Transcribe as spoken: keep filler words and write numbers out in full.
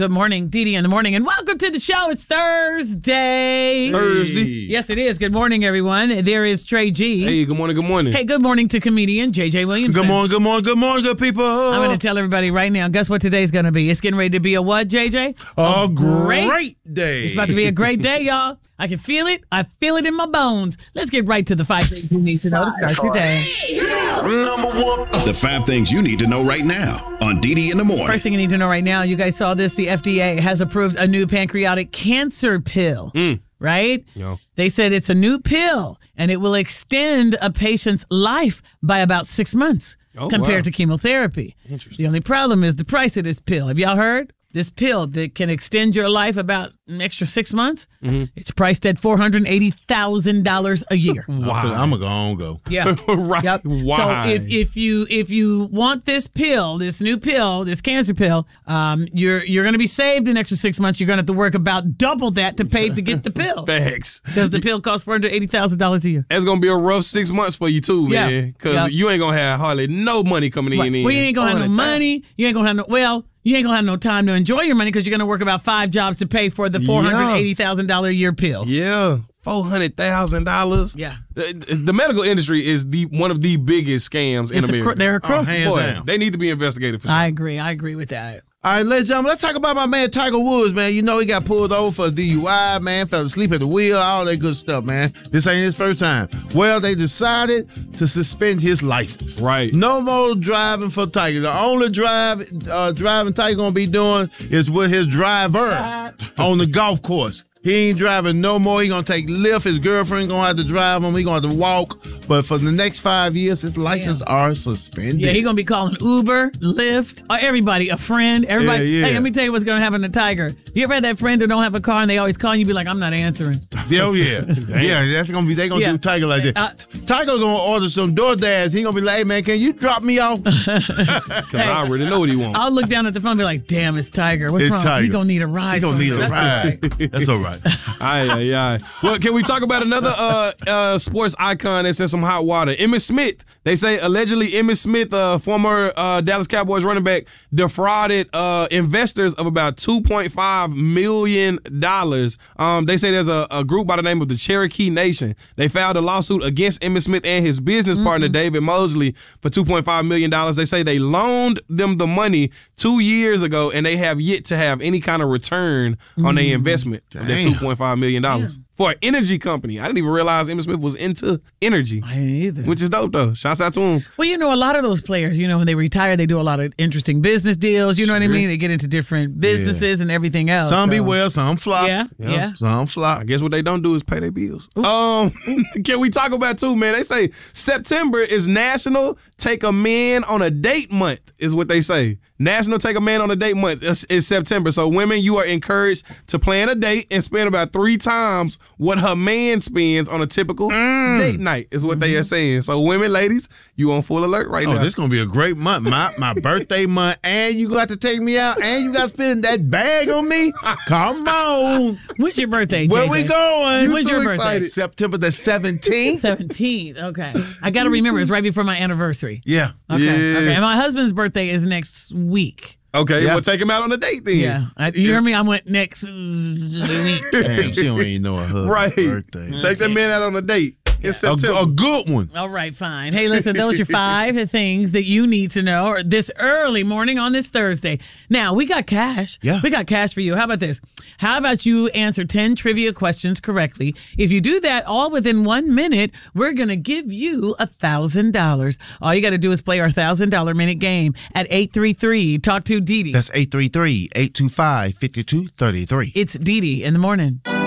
Good morning, Dee Dee in the morning, and welcome to the show. It's Thursday. Thursday. Yes, it is. Good morning, everyone. There is Trey G. Hey, good morning, good morning. Hey, good morning to comedian J J Williamson. Good morning, good morning, good morning, good people. I'm going to tell everybody right now, guess what today's going to be? It's getting ready to be a what, J J? A, a great, great day. It's about to be a great day, y'all. I can feel it. I feel it in my bones. Let's get right to the five things you need to know to start your day. Number one. The five things you need to know right now on Dee Dee in the morning. First thing you need to know right now, you guys saw this. The F D A has approved a new pancreatic cancer pill, mm. right? Yeah. They said it's a new pill, and it will extend a patient's life by about six months oh, compared wow. to chemotherapy. Interesting. The only problem is the price of this pill. Have y'all heard? This pill that can extend your life about an extra six months, mm-hmm. it's priced at four hundred eighty thousand dollars a year. Wow. I'm going to go on go. Yeah. right. Yep. Why? So if, if you if you want this pill, this new pill, this cancer pill, um, you're you're going to be saved an extra six months. You're going to have to work about double that to pay to get the pill. Facts. Because the pill costs four hundred eighty thousand dollars a year. It's going to be a rough six months for you too, yeah. man. Because yeah. you ain't going to have hardly no money coming right. in. Well, you ain't going to have no money. You ain't going to have no, well, you ain't going to have no time to enjoy your money because you're going to work about five jobs to pay for the four hundred eighty thousand dollars a year pill. Yeah. four hundred thousand dollars. Yeah. The, the medical industry is the one of the biggest scams it's in America. A cr- they're a crook. Oh, Boy, they need to be investigated for sure. I agree. I agree with that. All right, ladies and gentlemen, let's talk about my man Tiger Woods, man. You know he got pulled over for D U I, man, fell asleep at the wheel, all that good stuff, man. This ain't his first time. Well, they decided to suspend his license. Right. No more driving for Tiger. The only drive uh, driving Tiger gonna be doing is with his driver on the golf course. He ain't driving no more. He gonna take Lyft. His girlfriend gonna have to drive him. He gonna have to walk. But for the next five years, his license Damn. are suspended. Yeah, he gonna be calling Uber, Lyft, or everybody, a friend, everybody. Yeah, yeah. Hey, let me tell you what's gonna happen to Tiger. You ever had that friend that don't have a car and they always call you, be like, I'm not answering. Oh yeah, yeah. That's gonna be. They gonna yeah. do Tiger like that. Uh, Tiger gonna order some DoorDash. He gonna be like, hey man, can you drop me off? Because hey, I already know what he wants. I'll look down at the phone and be like, damn, it's Tiger. What's it's wrong? Tiger. He gonna need a ride. He gonna need a That's ride. All right. That's all right. Aye, aye, aye. Well, can we talk about another uh, uh, sports icon that's in some hot water? Emmitt Smith. They say allegedly Emmitt Smith, uh, former uh, Dallas Cowboys running back, defrauded uh, investors of about two point five million dollars. Um, they say there's a, a group by the name of the Cherokee Nation. They filed a lawsuit against Emmitt Smith and his business mm-hmm. partner, David Mosley, for two point five million dollars. They say they loaned them the money two years ago, and they have yet to have any kind of return mm-hmm. on their investment of that two point five million dollars. Yeah. For an energy company. I didn't even realize Emmitt Smith was into energy. I didn't either. Which is dope, though. Shouts out to him. Well, you know, a lot of those players, you know, when they retire, they do a lot of interesting business deals. You know sure. what I mean? They get into different businesses yeah. and everything else. Some so. be well, some flop. Yeah, yeah, yeah. Some flop. I guess what they don't do is pay their bills. Ooh. Um, Can we talk about, too, man? They say September is National Take a Man on a Date Month, is what they say. National Take a Man on a Date Month is, is September. So women, you are encouraged to plan a date and spend about three times what her man spends on a typical mm. date night, is what mm-hmm. they are saying. So women, ladies, you on full alert right oh, now. Oh, this is going to be a great month. My my birthday month, and you got to take me out, and you got to spend that bag on me? Come on. When's your birthday, J J? Where we going? When's your birthday? Excited. September the seventeenth. seventeenth, okay. I got to remember, it's right before my anniversary. Yeah. Okay, yeah. okay. And my husband's birthday is next week. Okay, yeah. We'll take him out on a date then. Yeah. I, you yeah. hear me? I went next week. Damn, she don't even know her husband's right. birthday. Take okay. that man out on a date. Yeah. A, a good one. All right, fine. Hey, listen, those are five things that you need to know this early morning on this Thursday. Now, we got cash. Yeah. We got cash for you. How about this? How about you answer ten trivia questions correctly? If you do that all within one minute, we're going to give you one thousand dollars. All you got to do is play our one thousand dollars minute game at eight three three, talk to Dee Dee. That's eight three three, eight two five, five two three three. It's Dee Dee in the morning.